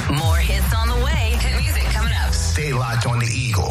More hits on the way. Hit music coming up. Stay locked on the Eagle.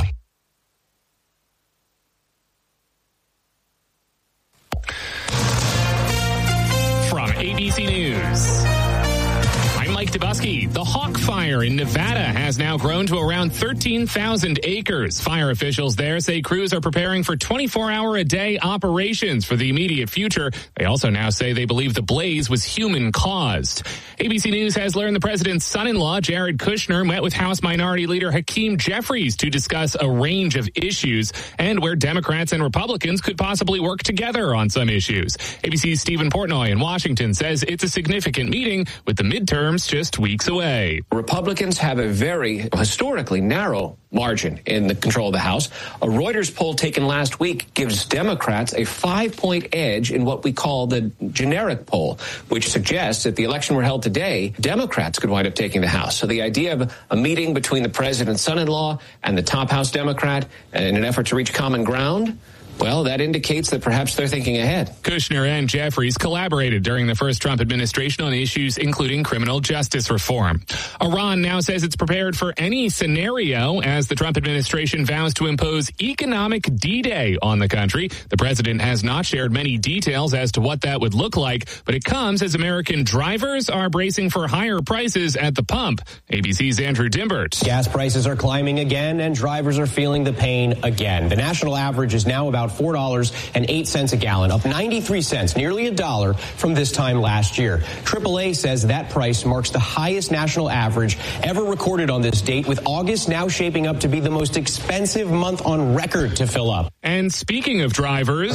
From ABC News, I'm Mike Dubusky. The Hawk Fire in Nevada has now grown to around 13,000 acres. Fire officials there say crews are preparing for 24-hour-a-day operations for the immediate future. They also now say they believe the blaze was human-caused. ABC News has learned the president's son-in-law, Jared Kushner, met with House Minority Leader Hakeem Jeffries to discuss a range of issues and where Democrats and Republicans could possibly work together on some issues. ABC's Stephen Portnoy in Washington says it's a significant meeting with the midterms just weeks away. Republicans have a very historically narrow margin in the control of the House. A Reuters poll taken last week gives Democrats a 5-point edge in what we call the generic poll, which suggests if the election were held today, Democrats could wind up taking the House. So the idea of a meeting between the president's son-in-law and the top House Democrat in an effort to reach common ground, well, that indicates that perhaps they're thinking ahead. Kushner and Jeffries collaborated during the first Trump administration on issues including criminal justice reform. Iran now says it's prepared for any scenario as the Trump administration vows to impose economic D-Day on the country. The president has not shared many details as to what that would look like, but it comes as American drivers are bracing for higher prices at the pump. ABC's Andrew Dimbert. Gas prices are climbing again and drivers are feeling the pain again. The national average is now about $4.08 a gallon, up 93 cents, nearly $1 from this time last year. AAA says that price marks the highest national average ever recorded on this date, with August now shaping up to be the most expensive month on record to fill up. And speaking of drivers,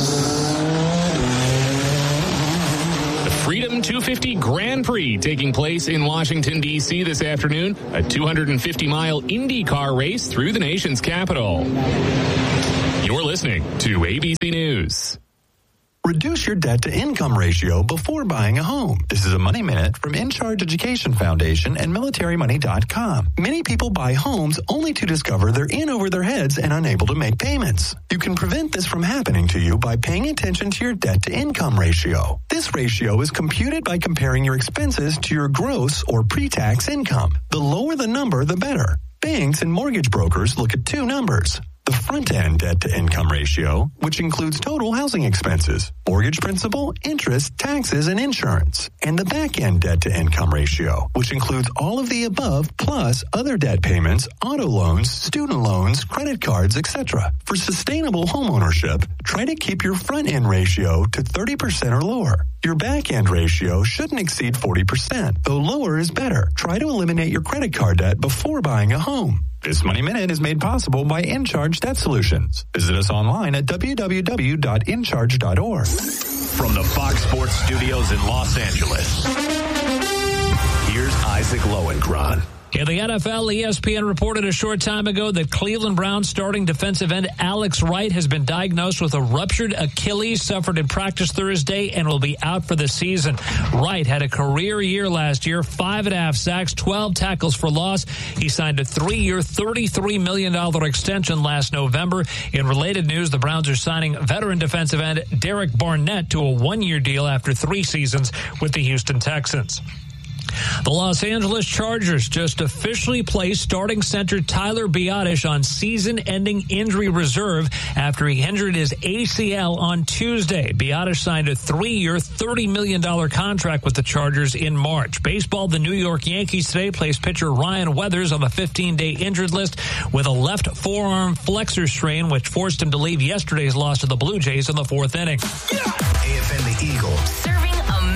the Freedom 250 Grand Prix taking place in Washington, D.C. this afternoon, a 250-mile IndyCar race through the nation's capital. You're listening to ABC News. Reduce your debt-to-income ratio before buying a home. This is a Money Minute from In Charge Education Foundation and MilitaryMoney.com. Many people buy homes only to discover they're in over their heads and unable to make payments. You can prevent this from happening to you by paying attention to your debt-to-income ratio. This ratio is computed by comparing your expenses to your gross or pre-tax income. The lower the number, the better. Banks and mortgage brokers look at two numbers: the front-end debt-to-income ratio, which includes total housing expenses, mortgage principal, interest, taxes, and insurance, and the back-end debt-to-income ratio, which includes all of the above plus other debt payments, auto loans, student loans, credit cards, etc. For sustainable homeownership, try to keep your front-end ratio to 30% or lower. Your back-end ratio shouldn't exceed 40%, though lower is better. Try to eliminate your credit card debt before buying a home. This Money Minute is made possible by InCharge Debt Solutions. Visit us online at www.incharge.org. From the Fox Sports Studios in Los Angeles, here's Isaac Lowenkron. In the NFL, ESPN reported a short time ago that Cleveland Browns starting defensive end Alex Wright has been diagnosed with a ruptured Achilles, suffered in practice Thursday, and will be out for the season. Wright had a career year last year, 5.5 sacks, 12 tackles for loss. He signed a 3-year, $33 million extension last November. In related news, the Browns are signing veteran defensive end Derek Barnett to a 1-year deal after 3 seasons with the Houston Texans. The Los Angeles Chargers just officially placed starting center Tyler Biadasz on season-ending injury reserve after he injured his ACL on Tuesday. Biadasz signed a 3-year, $30 million contract with the Chargers in March. Baseball, the New York Yankees today placed pitcher Ryan Weathers on the 15-day injured list with a left forearm flexor strain, which forced him to leave yesterday's loss to the Blue Jays in the 4th inning. AFN the Eagle. Serving